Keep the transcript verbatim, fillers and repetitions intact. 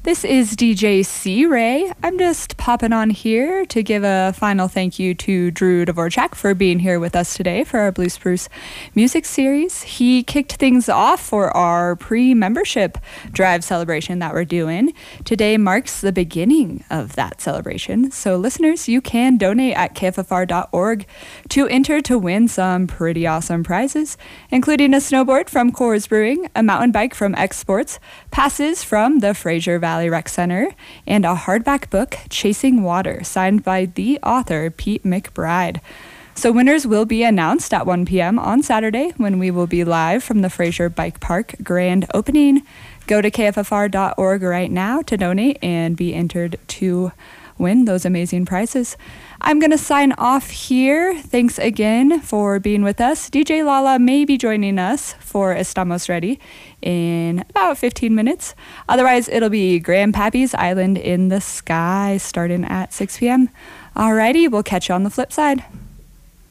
This is D J C Ray. I'm just popping on here to give a final thank you to Drew Dvorak for being here with us today for our Blue Spruce music series. He kicked things off for our pre-membership drive celebration that we're doing. Today marks the beginning of that celebration. So listeners, you can donate at K F F R dot org to enter to win some pretty awesome prizes, including a snowboard from Coors Brewing, a mountain bike from X Sports, passes from the Fraser Valley Rec Center, and a hardback book, Chasing Water, signed by the author, Pete McBride. So winners will be announced at one p.m. on Saturday when we will be live from the Fraser Bike Park grand opening. Go to K F F R dot org right now to donate and be entered to win those amazing prizes. I'm going to sign off here. Thanks again for being with us. D J Lala may be joining us for Estamos Ready in about fifteen minutes. Otherwise, it'll be Grandpappy's Island in the Sky starting at six p.m. Alrighty, we'll catch you on the flip side.